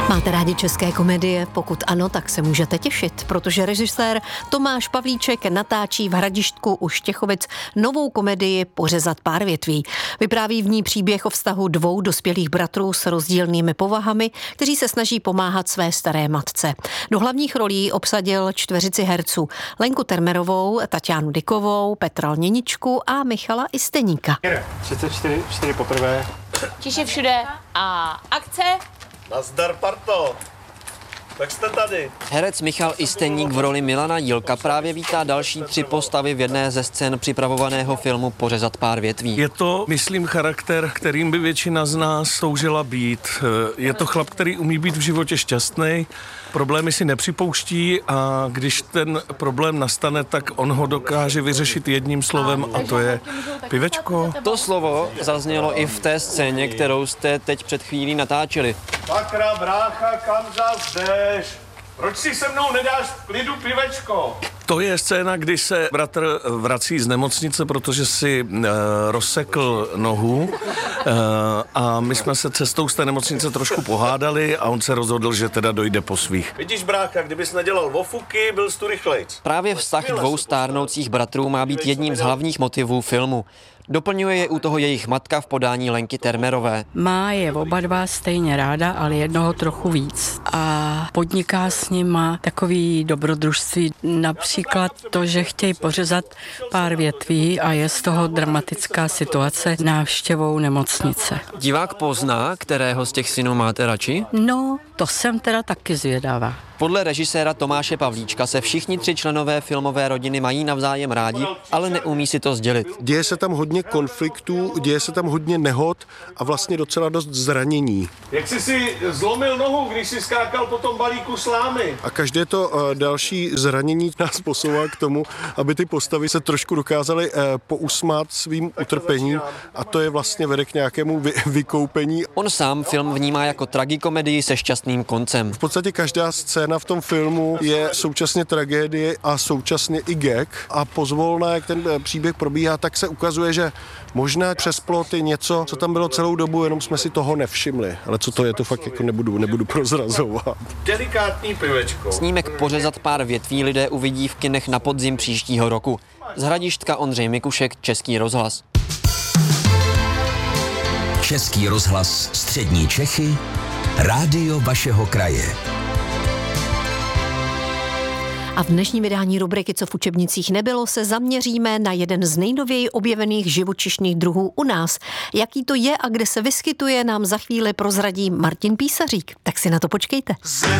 Máte rádi české komedie? Pokud ano, tak se můžete těšit, protože režisér Tomáš Pavlíček natáčí v Hradištku u Štěchovic novou komedii Pořezat pár větví. Vypráví v ní příběh o vztahu dvou dospělých bratrů s rozdílnými povahami, kteří se snaží pomáhat své staré matce. Do hlavních rolí obsadil čtveřici herců: Lenku Termerovou, Tatianu Dykovou, Petra Lněničku a Michala Isteníka. 34 poprvé. Tiše všude a akce. Nazdar, parto. Tak jste tady. Herec Michal Isteník v roli Milana Jílka právě vítá další 3 postavy v jedné ze scén připravovaného filmu Pořezat pár větví. Je to, myslím, charakter, kterým by většina z nás toužila být. Je to chlap, který umí být v životě šťastný, problémy si nepřipouští a když ten problém nastane, tak on ho dokáže vyřešit jedním slovem a to je pivečko. To slovo zaznělo i v té scéně, kterou jste teď před chvílí natáčeli. Sakra, brácha, kam zas jdeš? Proč si se mnou nedáš v klidu pivečko? To je scéna, kdy se bratr vrací z nemocnice, protože si rozsekl nohu a my jsme se cestou z té nemocnice trošku pohádali a on se rozhodl, že teda dojde po svých. Vidíš, brácha, kdybys nedělal vofuky, byl jsi tu rychlejc. Právě vztah dvou stárnoucích bratrů má být jedním z hlavních motivů filmu. Doplňuje je u toho jejich matka v podání Lenky Termerové. Má je oba dva stejně ráda, ale jednoho trochu víc. A podniká s nima takový dobrodružství. Například to, že chtějí pořezat pár větví a je z toho dramatická situace návštěvou nemocnice. Divák pozná, kterého z těch synů máte radši? No, to jsem teda taky zvědavá. Podle režiséra Tomáše Pavlíčka se všichni 3 členové filmové rodiny mají navzájem rádi, ale neumí si to sdělit. Děje se tam hodně konfliktů, děje se tam hodně nehod a vlastně docela dost zranění. Jak jsi si zlomil nohu, když jsi skákal po tom balíku slámy? A každé to další zranění nás posouvá k tomu, aby ty postavy se trošku dokázaly pousmát svým utrpením a to je vlastně vede k nějakému vykoupení. On sám film vnímá jako tragikomedii se šťastným koncem. V podstatě každá scéna v tom filmu je současně tragédie a současně i gag a pozvolna, jak ten příběh probíhá, tak se ukazuje, že možná přes plot je něco, co tam bylo celou dobu, jenom jsme si toho nevšimli. Ale co to je, to fakt jako nebudu prozrazovat. Delikátní pivečko. Snímek Pořezat pár větví lidé uvidí v kinech na podzim příštího roku. Z Hradištka Ondřej Mikušek, Český rozhlas. Český rozhlas Střední Čechy, rádio vašeho kraje. A v dnešním vydání rubriky Co v učebnicích nebylo se zaměříme na jeden z nejnověji objevených živočišných druhů u nás. Jaký to je a kde se vyskytuje, nám za chvíli prozradí Martin Písařík. Tak si na to počkejte.